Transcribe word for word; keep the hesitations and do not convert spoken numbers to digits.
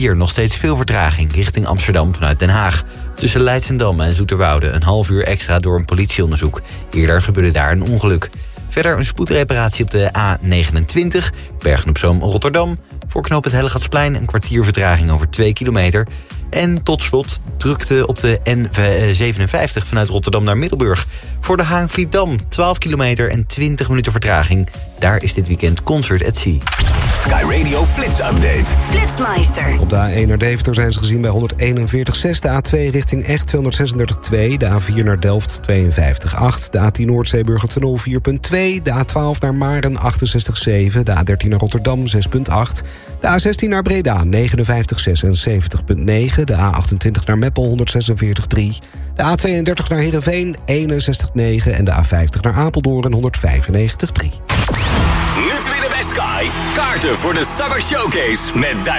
Hier nog steeds veel vertraging richting Amsterdam vanuit Den Haag. Tussen Leidschendam en Zoeterwoude een half uur extra door een politieonderzoek. Eerder gebeurde daar een ongeluk. Verder een spoedreparatie op de A negenentwintig, Bergen-op-Zoom-Rotterdam. Voor knoop het Hellegatsplein een kwartier vertraging over twee kilometer. En tot slot drukte op de N zevenenvijftig vanuit Rotterdam naar Middelburg. Voor de Haagvlietdam twaalf kilometer en twintig minuten vertraging. Daar is dit weekend Concert at Sea. Sky Radio Flits Update. Flitsmeister. Op de A één naar Deventer zijn ze gezien bij honderdeenenveertig komma zes. De A twee richting Echt tweehonderdzesendertig komma twee. De A vier naar Delft tweeënvijftig komma acht. De A tien Noordzeeburgertunnel vier komma twee. De A twaalf naar Maren achtenzestig komma zeven. De A dertien naar Rotterdam zes komma acht. De A zestien naar Breda negenenvijftig komma zesenzeventig komma negen. De A achtentwintig naar Meppel honderdzesenveertig komma drie. De A tweeëndertig naar Heerenveen eenenzestig komma negen. En de A vijftig naar Apeldoorn honderdvijfennegentig komma drie. Nu te winnen bij Sky. Kaarten voor de Summer Showcase met Duif